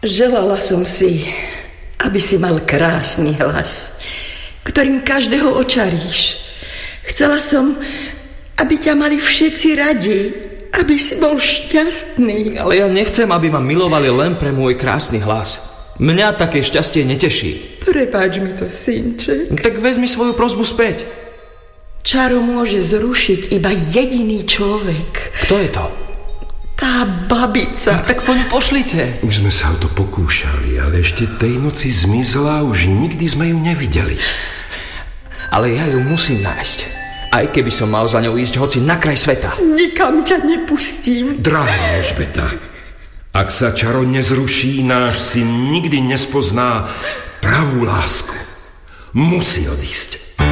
Želala som si, aby si mal krásny hlas, ktorým každého očaríš. Chcela som, aby ťa mali všetci radi, aby si bol šťastný. Ale ja nechcem, aby ma milovali len pre môj krásny hlas. Mňa také šťastie neteší. Prepáč mi to, synček. Tak vezmi svoju prosbu späť. Čaro môže zrušiť iba jediný človek. Kto je to? Tá babica. Tak po ňu pošlite. Už sme sa o to pokúšali, ale ešte tej noci zmizla, už nikdy sme ju nevideli. Ale ja ju musím nájsť. Aj keby som mal za ňou ísť hoci na kraj sveta. Nikam ťa nepustím. Drahá Alžbeta, ak sa čaro nezruší, náš syn nikdy nespozná pravú lásku. Musí odísť.